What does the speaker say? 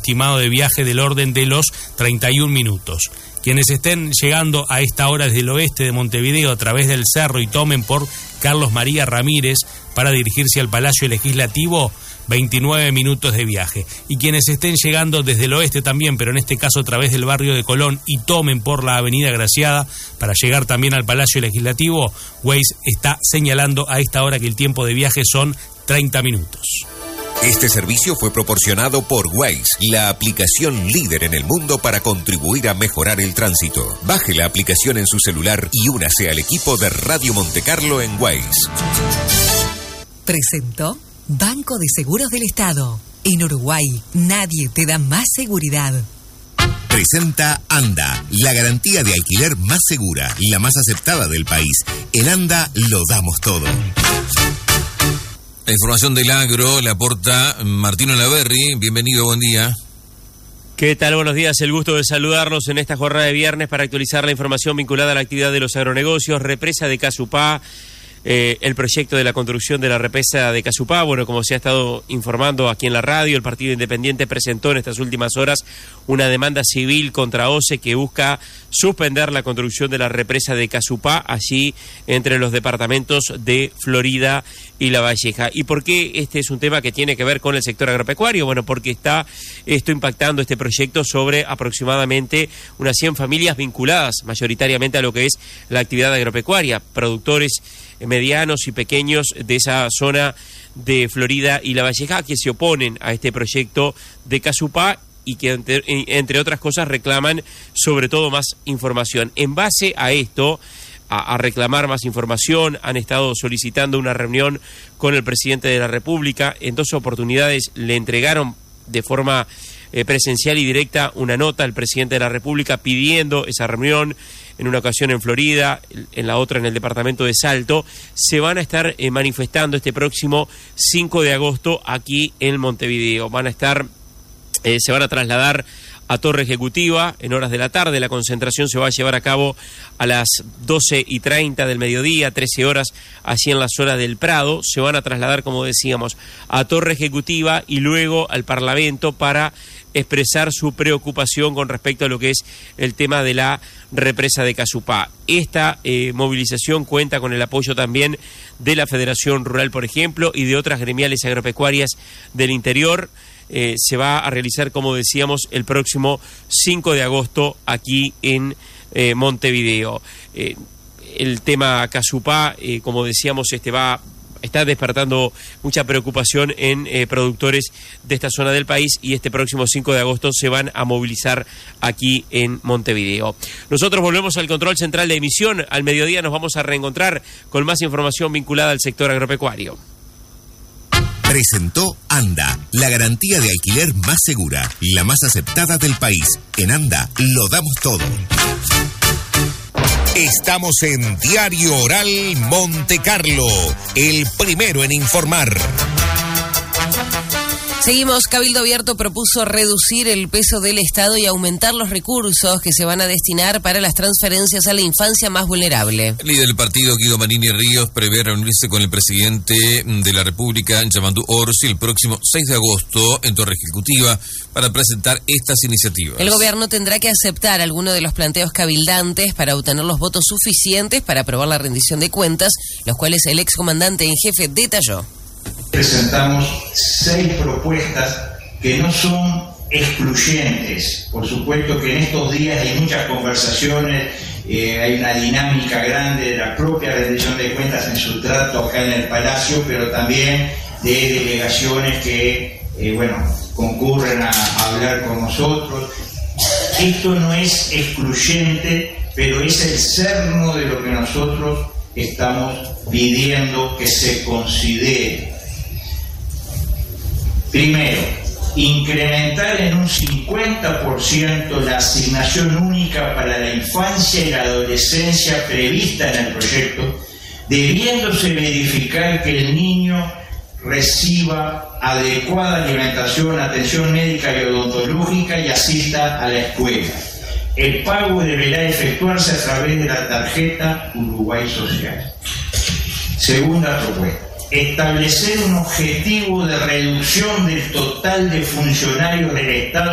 estimado de viaje del orden de los 31 minutos. Quienes estén llegando a esta hora desde el oeste de Montevideo a través del cerro y tomen por Carlos María Ramírez para dirigirse al Palacio Legislativo, 29 minutos de viaje. Y quienes estén llegando desde el oeste también, pero en este caso a través del barrio de Colón, y tomen por la avenida Graciada para llegar también al Palacio Legislativo, Waze está señalando a esta hora que el tiempo de viaje son 30 minutos. Este servicio fue proporcionado por Waze, la aplicación líder en el mundo para contribuir a mejorar el tránsito. Baje la aplicación en su celular y únase al equipo de Radio Montecarlo en Waze. Presentó Banco de Seguros del Estado. En Uruguay, nadie te da más seguridad. Presenta ANDA, la garantía de alquiler más segura y la más aceptada del país. En ANDA lo damos todo. La información del agro la aporta Martino Laverri. Bienvenido, buen día. ¿Qué tal? Buenos días, el gusto de saludarlos en esta jornada de viernes para actualizar la información vinculada a la actividad de los agronegocios. Represa de Casupá, el proyecto de la construcción de la represa de Casupá. Bueno, como se ha estado informando aquí en la radio, el Partido Independiente presentó en estas últimas horas una demanda civil contra OCE que busca suspender la construcción de la represa de Casupá, allí entre los departamentos de Florida y La Valleja. ¿Y por qué este es un tema que tiene que ver con el sector agropecuario? Bueno, porque está esto impactando este proyecto sobre aproximadamente unas 100 familias vinculadas mayoritariamente a lo que es la actividad agropecuaria, productores medianos y pequeños de esa zona de Florida y La Valleja que se oponen a este proyecto de Casupá y que entre otras cosas reclaman sobre todo más información. En base a esto, a reclamar más información, han estado solicitando una reunión con el presidente de la República. En 2 oportunidades le entregaron de forma presencial y directa una nota al presidente de la República pidiendo esa reunión. En una ocasión en Florida, en la otra en el departamento de Salto. Se van a estar manifestando este próximo 5 de agosto aquí en Montevideo. Se van a trasladar a Torre Ejecutiva en horas de la tarde. La concentración se va a llevar a cabo a las 12:30 del mediodía, 13 horas, allí en la zona del Prado. Se van a trasladar, como decíamos, a Torre Ejecutiva y luego al Parlamento para expresar su preocupación con respecto a lo que es el tema de la represa de Casupá. Esta movilización cuenta con el apoyo también de la Federación Rural, por ejemplo, y de otras gremiales agropecuarias del interior. Se va a realizar, como decíamos, el próximo 5 de agosto aquí en Montevideo. El tema Casupá, como decíamos, está despertando mucha preocupación en productores de esta zona del país y este próximo 5 de agosto se van a movilizar aquí en Montevideo. Nosotros volvemos al control central de emisión. Al mediodía nos vamos a reencontrar con más información vinculada al sector agropecuario. Presentó ANDA, la garantía de alquiler más segura y la más aceptada del país. En ANDA lo damos todo. Estamos en Diario Oral Montecarlo, el primero en informar. Seguimos. Cabildo Abierto propuso reducir el peso del Estado y aumentar los recursos que se van a destinar para las transferencias a la infancia más vulnerable. El líder del partido, Guido Manini Ríos, prevé reunirse con el presidente de la República, Yamandu Orsi, el próximo 6 de agosto en Torre Ejecutiva para presentar estas iniciativas. El gobierno tendrá que aceptar algunos de los planteos cabildantes para obtener los votos suficientes para aprobar la rendición de cuentas, los cuales el excomandante en jefe detalló. Presentamos 6 propuestas que no son excluyentes. Por supuesto que en estos días hay muchas conversaciones, hay una dinámica grande de la propia rendición de cuentas en su trato acá en el Palacio, pero también de delegaciones que, concurren a hablar con nosotros. Esto no es excluyente, pero es el cerno de lo que nosotros estamos pidiendo que se considere. Primero, incrementar en un 50% la asignación única para la infancia y la adolescencia prevista en el proyecto, debiéndose verificar que el niño reciba adecuada alimentación, atención médica y odontológica y asista a la escuela. El pago deberá efectuarse a través de la tarjeta Uruguay Social. Segunda propuesta. Establecer un objetivo de reducción del total de funcionarios del Estado